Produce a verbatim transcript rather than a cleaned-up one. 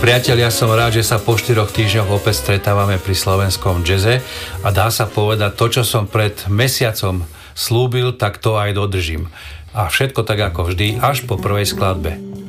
Priatelia, som rád, že sa po štyroch týždňoch opäť stretávame pri slovenskom jazze a dá sa povedať, to, čo som pred mesiacom slúbil, tak to aj dodržím. A všetko tak ako vždy, až po prvej skladbe.